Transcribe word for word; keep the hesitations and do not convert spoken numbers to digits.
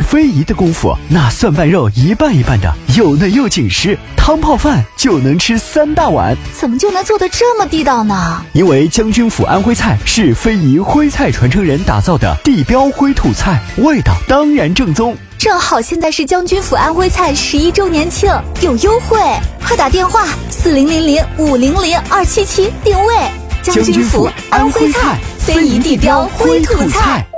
非遗的功夫，那蒜瓣肉一半一半的，又嫩又紧实，汤泡饭就能吃三大碗。 怎么就能做得这么地道呢？ 因为将军府安徽菜是非遗徽菜传承人打造的地标徽土菜，味道当然正宗。 正好现在是将军府安徽菜十一周年庆，有优惠，快打电话四零零零五零零二七七定位。 将军府安徽菜，非遗地标徽土菜。